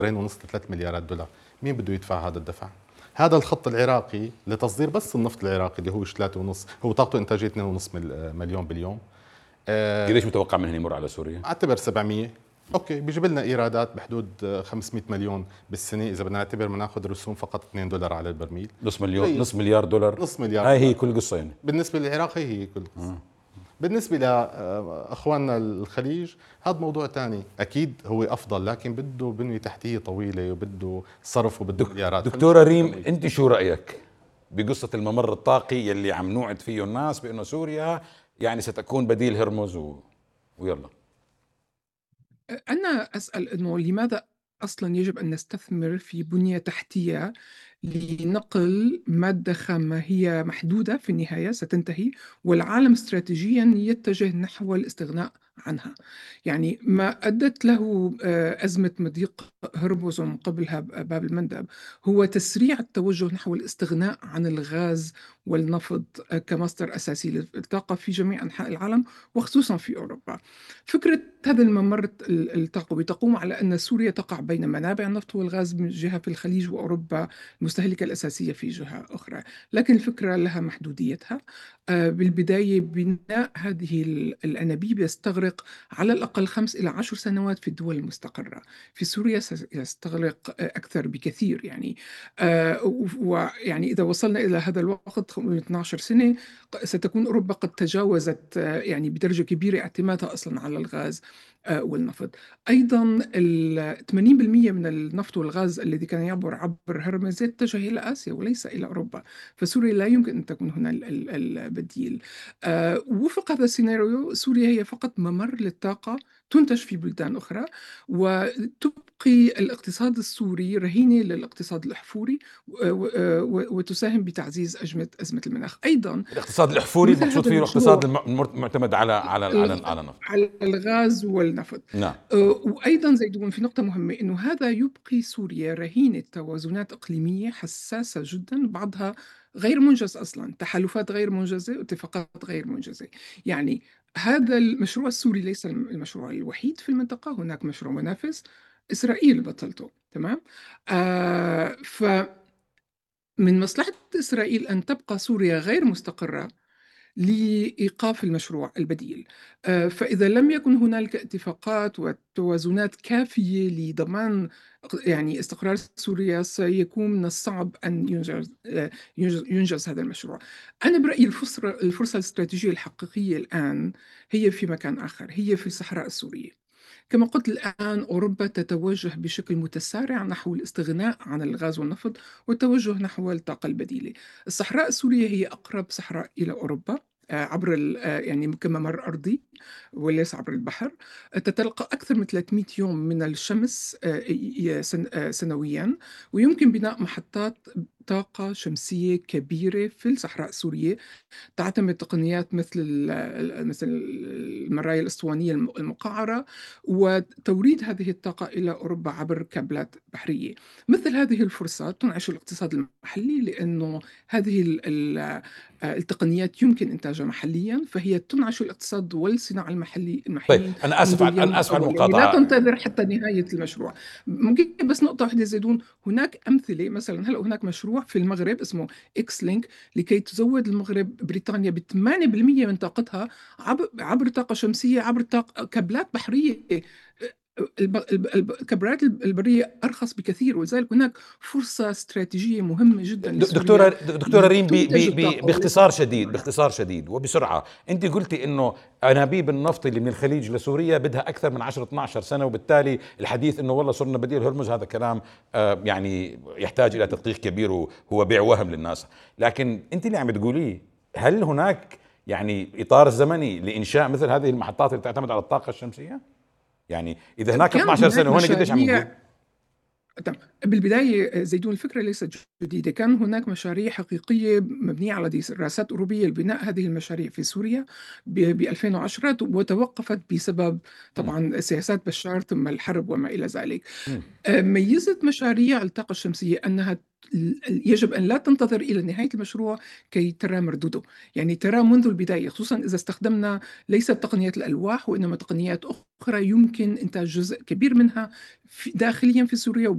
ونص ل 3 مليارات دولار. مين بده يدفع هذا الدفع؟ هذا الخط العراقي لتصدير بس النفط العراقي اللي هو 3.5، هو طاقته انتاجيه 2.5 مليون باليوم. قديش متوقع من هنا يمر على سوريا؟ اعتبر 700. اوكي، بيجيب لنا ايرادات بحدود 500 مليون بالسنه، اذا بدنا نعتبر بناخذ رسوم فقط $2 على البرميل. نص مليار دولار. نص مليار هاي دولار. هي كل قصه يعني. بالنسبه للعراق هي كل قصه. بالنسبه لاخواننا الخليج هذا موضوع ثاني، اكيد هو افضل، لكن بده بنيه تحتيه طويله وبده صرف وبده مليارات. دكتوره ريم، انت شو رايك بقصه الممر الطاقي يلي عم نوعد فيه الناس بانه سوريا يعني ستكون بديل هرمز ويلا؟ أنا أسأل أنه لماذا أصلا يجب أن نستثمر في بنية تحتية لنقل مادة خامة هي محدودة في النهاية ستنتهي، والعالم استراتيجيا يتجه نحو الاستغناء عنها. يعني ما أدت له أزمة مضيق هرمز ومن قبلها باب المندب هو تسريع التوجه نحو الاستغناء عن الغاز والنفط كمصدر أساسي للطاقة في جميع أنحاء العالم وخصوصا في أوروبا. فكرة هذا الممر الطاقوي تقوم على أن سوريا تقع بين منابع النفط والغاز من جهة في الخليج وأوروبا المستهلكة الأساسية في جهة أخرى، لكن الفكرة لها محدوديتها. بالبداية بناء هذه الأنابيب يستغرق على الأقل 5 إلى 10 سنوات في الدول المستقرة. في سوريا سيستغرق أكثر بكثير يعني. ويعني إذا وصلنا إلى هذا الوقت 12 سنة ستكون أوروبا قد تجاوزت يعني بدرجة كبيرة اعتمادها أصلا على الغاز والنفط. أيضا 80% من النفط والغاز الذي كان يعبر عبر هرمز يتجه إلى آسيا وليس إلى أوروبا، فسوريا لا يمكن أن تكون هنا البديل. وفق هذا السيناريو سوريا هي فقط ممر للطاقة تنتج في بلدان أخرى، وتبقي الاقتصاد السوري رهينة للاقتصاد الأحفوري وتساهم بتعزيز أزمة المناخ. أيضا الاقتصاد الأحفوري المقصود فيه الاقتصاد المعتمد على النفط، على الغاز والنفط. نعم. وأيضا زيدون في نقطة مهمة أنه هذا يبقي سوريا رهينة توازنات إقليمية حساسة جدا، بعضها غير منجز أصلا، تحالفات غير منجزة واتفاقات غير منجزة. يعني هذا المشروع السوري ليس المشروع الوحيد في المنطقة، هناك مشروع منافس إسرائيل بطلته. تمام. فمن مصلحة إسرائيل أن تبقى سوريا غير مستقرة لإيقاف المشروع البديل. فإذا لم يكن هنالك اتفاقات وتوازنات كافية لضمان يعني استقرار سوريا سيكون من الصعب أن ينجز هذا المشروع. أنا برأيي الفرصة الاستراتيجية الحقيقية الآن هي في مكان آخر، هي في الصحراء السورية. كما قلت الآن أوروبا تتوجه بشكل متسارع نحو الاستغناء عن الغاز والنفط والتوجه نحو الطاقة البديلة. الصحراء السورية هي أقرب صحراء إلى أوروبا عبر يعني كممر أرضي وليس عبر البحر. تتلقى أكثر من 300 يوم من الشمس سنويا، ويمكن بناء محطات طاقة شمسية كبيرة في الصحراء السورية تعتمد تقنيات مثل المرايا الأسطوانية المقعرة وتوريد هذه الطاقة إلى أوروبا عبر كابلات بحرية. مثل هذه الفرصة تنعش الاقتصاد المحلي، لأنه هذه التقنيات يمكن إنتاجها محليا، فهي تنعش الاقتصاد والصناعة المحلي. طيب أنا آسف على المقاطعة، لا تنتظر حتى نهاية المشروع. ممكن بس نقطة واحدة زيدون، هناك أمثلة مثلا هلأ هناك مشروع في المغرب اسمه إكس لينك لكي تزود المغرب بريطانيا ب 8% من طاقتها عبر طاقة شمسية، عبر كابلات بحرية. الكابلات البرية أرخص بكثير، ولذلك هناك فرصة استراتيجية مهمة جدا لسوريا. دكتورة ريم، باختصار شديد وبسرعة، أنت قلتي إنه أنابيب النفط اللي من الخليج لسوريا بدها أكثر من 10-12 سنة، وبالتالي الحديث إنه والله صرنا بديل هرمز هذا كلام يعني يحتاج إلى تدقيق كبير وهو بيع وهم للناس. لكن أنت اللي عم تقوليه، هل هناك يعني إطار زمني لإنشاء مثل هذه المحطات اللي تعتمد على الطاقة الشمسية؟ يعني إذا هناك 12 سنة وهنا قديش عم نقول؟ بالبداية زيدون الفكرة ليست جديدة، كان هناك مشاريع حقيقية مبنية على دراسات أوروبية لبناء هذه المشاريع في سوريا ب 2010 وتوقفت بسبب طبعا سياسات بشار ثم الحرب وما إلى ذلك. ميزت مشاريع الطاقة الشمسية أنها يجب أن لا تنتظر إلى نهاية المشروع كي ترى مردوده، يعني ترى منذ البداية، خصوصا إذا استخدمنا ليست تقنيات الألواح وإنما تقنيات أخرى يمكن إنتاج جزء كبير منها داخليا في سوريا